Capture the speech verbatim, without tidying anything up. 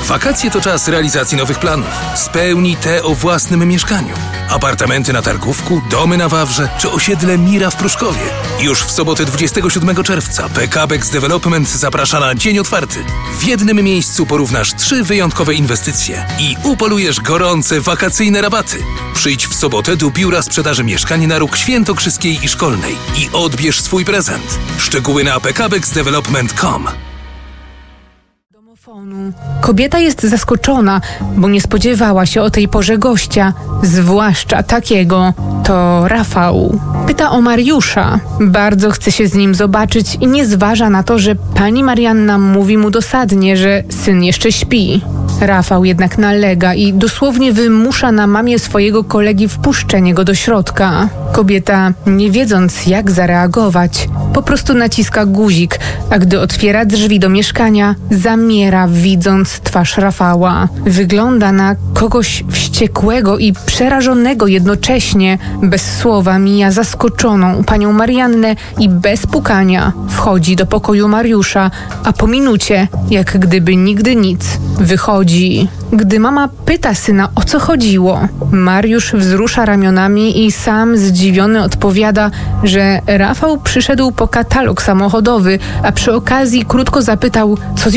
Wakacje to czas realizacji nowych planów. Spełnij te o własnym mieszkaniu. Apartamenty na Targówku, domy na Wawrze czy osiedle Mira w Pruszkowie. Już w sobotę dwudziestego siódmego czerwca Pekabex Development zaprasza na dzień otwarty. W jednym miejscu porównasz trzy wyjątkowe inwestycje i upolujesz gorące wakacyjne rabaty. Przyjdź w sobotę do biura sprzedaży mieszkań na róg świętokrzyskiej i szkolnej i odbierz swój prezent. Szczegóły na pekabex development kropka com. Kobieta jest zaskoczona, bo nie spodziewała się o tej porze gościa, zwłaszcza takiego. To Rafał. Pyta o Mariusza. Bardzo chce się z nim zobaczyć i nie zważa na to, że pani Marianna mówi mu dosadnie, że syn jeszcze śpi. Rafał jednak nalega i dosłownie wymusza na mamie swojego kolegi wpuszczenie go do środka. Kobieta, nie wiedząc jak zareagować, po prostu naciska guzik, a gdy otwiera drzwi do mieszkania, zamiera, widząc twarz Rafała. Wygląda na kogoś wściekłego i przerażonego jednocześnie. Bez słowa mija zaskoczoną panią Mariannę i bez pukania wchodzi do pokoju Mariusza, a po minucie, jak gdyby nigdy nic, wychodzi. Gdy mama pyta syna, o co chodziło, Mariusz wzrusza ramionami i sam zdziwiony odpowiada, że Rafał przyszedł po katalog samochodowy, a przy okazji krótko zapytał, co z